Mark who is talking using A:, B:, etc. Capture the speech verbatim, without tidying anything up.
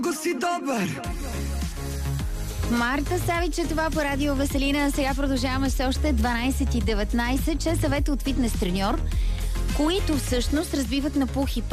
A: Го си добър!
B: Марта Савиче, това по радио Веселина. Сега продължаваме с още дванайсет и деветнайсет. Че съвета от фитнес треньор, които всъщност разбиват на пух и